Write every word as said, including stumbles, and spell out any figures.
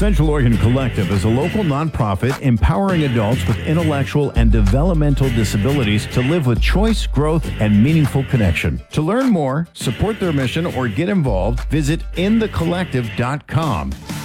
Central Oregon Collective is a local nonprofit empowering adults with intellectual and developmental disabilities to live with choice, growth, and meaningful connection. To learn more, support their mission, or get involved, visit in the collective dot com.